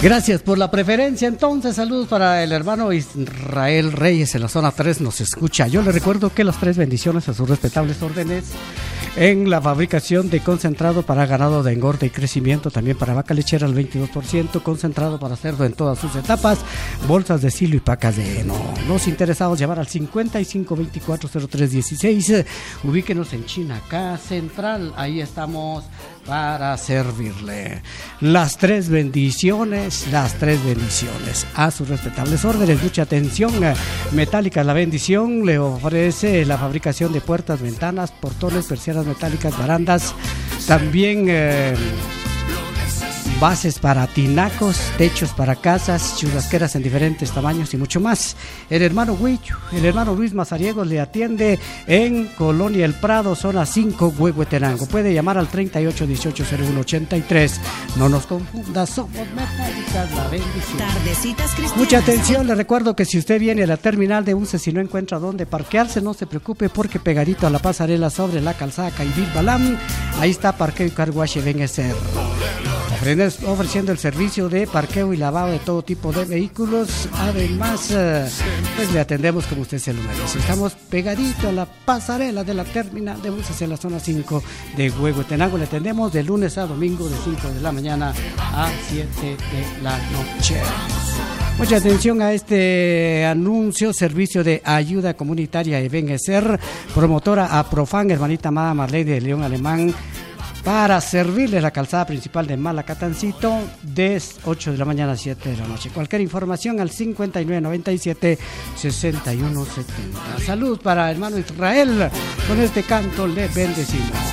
Gracias por la preferencia. Entonces, saludos para el hermano Israel Reyes en la zona 3, nos escucha. Yo le recuerdo que las 3 bendiciones a sus respetables órdenes en la fabricación de concentrado para ganado de engorde y crecimiento, también para vaca lechera al 22%, concentrado para cerdo en todas sus etapas, bolsas de silo y pacas de heno. Los interesados llamar al 55240316. Ubíquenos en Chinacá Central, ahí estamos para servirle. Las 3 bendiciones a sus respetables órdenes. Mucha atención. Metálicas La Bendición le ofrece la fabricación de puertas, ventanas, portones, persianas metálicas, barandas, también bases para tinacos, techos para casas, churrasqueras en diferentes tamaños y mucho más. El hermano Luis Mazariegos le atiende en Colonia El Prado, zona 5, Huehuetenango. Puede llamar al 38180183. No nos confunda, somos Metálicas La Bendición. Tardecitas cristianas. Mucha atención, le recuerdo que si usted viene a la terminal de buses y no encuentra dónde parquearse, no se preocupe, porque pegadito a la pasarela sobre la calzada Caibil Balam, ahí está Parqueo y Carwash Ebenezer, ofreciendo el servicio de parqueo y lavado de todo tipo de vehículos. Además, pues le atendemos como usted se lo merece. Estamos pegadito a la pasarela de la terminal de buses en la zona 5 de Huehuetenango. Le atendemos de lunes a domingo de 5 de la mañana a 7 de la noche. Mucha atención a este anuncio. Servicio de ayuda comunitaria Ebenezer, promotora a Profan, hermanita amada Marlene de León Alemán, para servirle la calzada principal de Malacatancito de 8 de la mañana a 7 de la noche. Cualquier información al 5997-6170. Salud para hermano Israel. Con este canto le bendecimos.